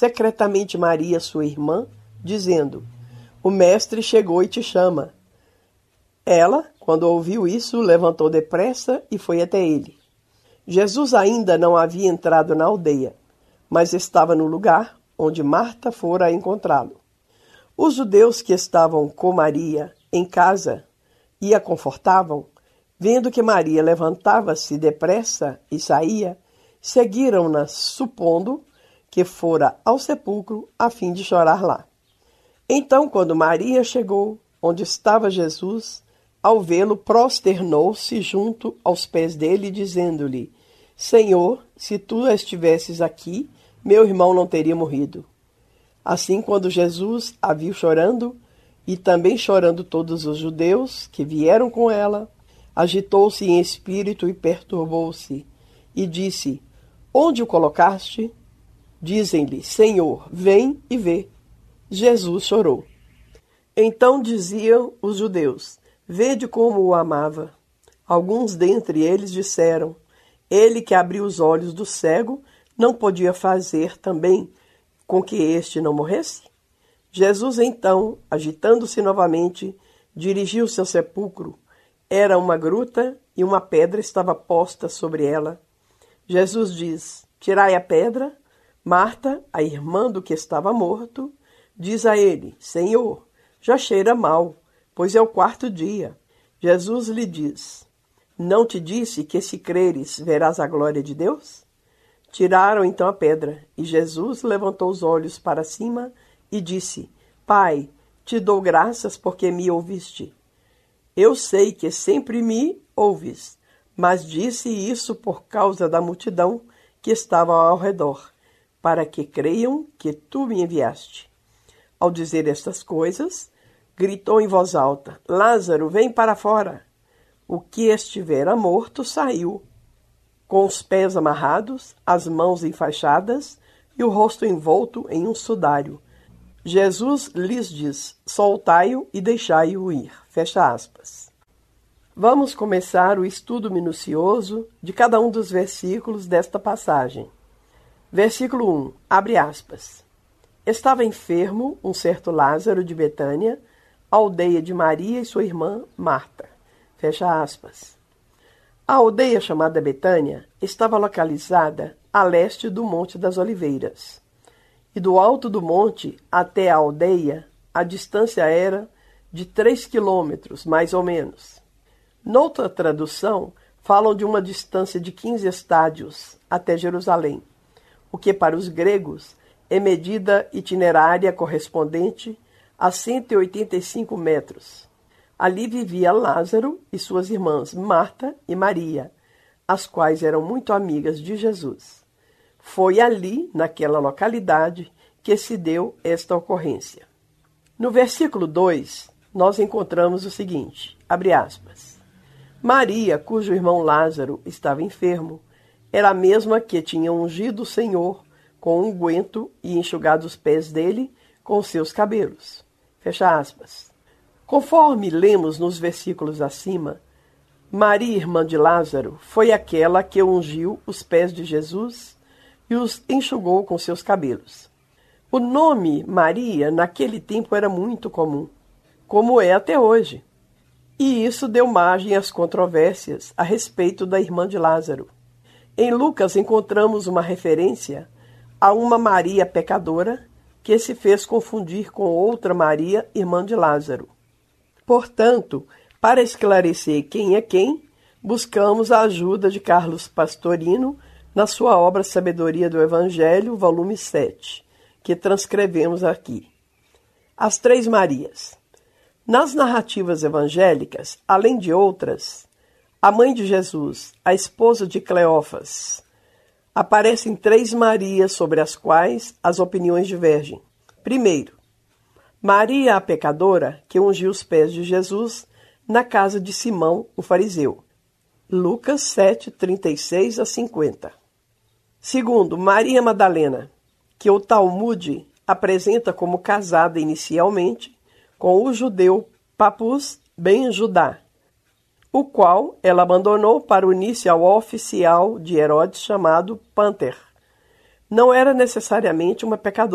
secretamente Maria, sua irmã, dizendo: o mestre chegou e te chama. Ela, quando ouviu isso, levantou depressa e foi até ele. Jesus ainda não havia entrado na aldeia, mas estava no lugar onde Marta fora encontrá-lo. Os judeus que estavam com Maria em casa e a confortavam, vendo que Maria levantava-se depressa e saía, seguiram-na, supondo que fora ao sepulcro a fim de chorar lá. Então, quando Maria chegou onde estava Jesus, ao vê-lo, prosternou-se junto aos pés dele, dizendo-lhe: Senhor, se tu estivesses aqui, meu irmão não teria morrido. Assim, quando Jesus a viu chorando, e também chorando todos os judeus que vieram com ela, agitou-se em espírito e perturbou-se, e disse: Onde o colocaste? Dizem-lhe: Senhor, vem e vê. Jesus chorou. Então diziam os judeus: Vede como o amava. Alguns dentre eles disseram: Ele que abriu os olhos do cego não podia fazer também com que este não morresse? Jesus, então, agitando-se novamente, dirigiu-se ao sepulcro. Era uma gruta e uma pedra estava posta sobre ela. Jesus diz: Tirai a pedra. Marta, a irmã do que estava morto, diz a ele: Senhor, já cheira mal, pois é o 4º dia. Jesus lhe diz: Não te disse que, se creres, verás a glória de Deus? Tiraram então a pedra, e Jesus levantou os olhos para cima e disse: Pai, te dou graças porque me ouviste. Eu sei que sempre me ouves, mas disse isso por causa da multidão que estava ao redor, para que creiam que tu me enviaste. Ao dizer estas coisas, gritou em voz alta: Lázaro, vem para fora. O que estivera morto saiu, com os pés amarrados, as mãos enfaixadas e o rosto envolto em um sudário. Jesus lhes diz: Soltai-o e deixai-o ir. Fecha aspas. Vamos começar o estudo minucioso de cada um dos versículos desta passagem. Versículo 1, abre aspas. Estava enfermo um certo Lázaro de Betânia, aldeia de Maria e sua irmã Marta. Fecha aspas. A aldeia chamada Betânia estava localizada a leste do Monte das Oliveiras. E do alto do monte até a aldeia, a distância era de 3 quilômetros, mais ou menos. Noutra tradução, falam de uma distância de 15 estádios até Jerusalém, o que para os gregos é medida itinerária correspondente a 185 metros. Ali vivia Lázaro e suas irmãs Marta e Maria, as quais eram muito amigas de Jesus. Foi ali, naquela localidade, que se deu esta ocorrência. No versículo 2, nós encontramos o seguinte, abre aspas. Maria, cujo irmão Lázaro estava enfermo, era a mesma que tinha ungido o Senhor com unguento e enxugado os pés dele com seus cabelos. Fecha aspas. Conforme lemos nos versículos acima, Maria, irmã de Lázaro, foi aquela que ungiu os pés de Jesus e os enxugou com seus cabelos. O nome Maria naquele tempo era muito comum, como é até hoje. E isso deu margem às controvérsias a respeito da irmã de Lázaro. Em Lucas encontramos uma referência a uma Maria pecadora que se fez confundir com outra Maria, irmã de Lázaro. Portanto, para esclarecer quem é quem, buscamos a ajuda de Carlos Pastorino na sua obra Sabedoria do Evangelho, volume 7, que transcrevemos aqui. As 3 Marias. Nas narrativas evangélicas, além de outras, a mãe de Jesus, a esposa de Cleófas, aparecem 3 Marias sobre as quais as opiniões divergem. Primeiro, Maria a pecadora que ungiu os pés de Jesus na casa de Simão, o fariseu. Lucas 7, 36 a 50. Segundo, Maria Madalena, que o Talmude apresenta como casada inicialmente com o judeu Papus ben Judá, o qual ela abandonou para unir-se ao oficial de Herodes chamado Pânter. Não era necessariamente uma pecadora